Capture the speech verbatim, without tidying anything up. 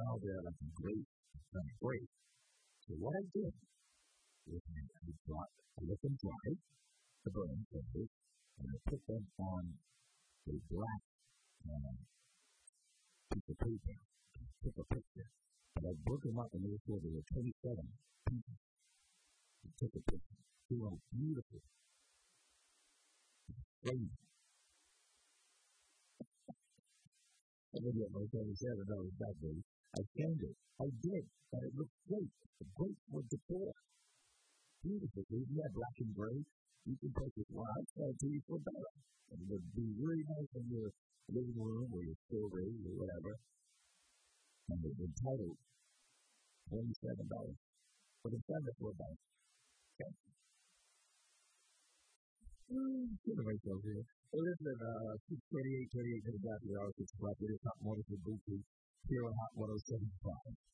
now they're like a great, kind of great. So what I did was I brought, I let them dry, the burn papers, and I put them on a black uh, piece of paper. I took a picture. But I broke them up and they were there were twenty-seven pieces. I took a picture. They were beautiful. Crazy. I didn't get my twenty-seven dollars back, baby. I scanned it. I did. And it looked great. Great for decor. Beautiful. If you have black and gray, you can purchase one. I'll sell it to you for a dollar. And it would be really nice in your living room or your storeroom or whatever. And it's entitled twenty-seven dollars. But it's done for a dollar. Okay. Get myself here. Well, listen, uh, six twenty-eight, twenty-eight minutes after the hour, six o'clock, it is Hot Mornings with Bootsy here on Hot one oh seven point five.